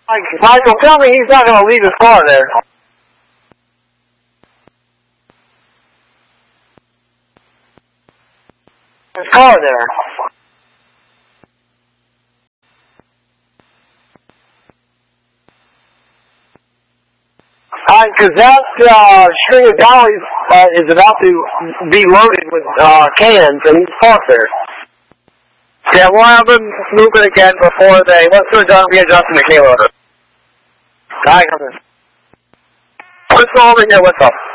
Michael, tell me he's not going to leave his car there. His car there. Because that string of dollies is about to be loaded with cans, and he's parked there. Yeah, we'll have them moving again before let's readjust the K-loader. Alright, come in. What's going on in there? What's up?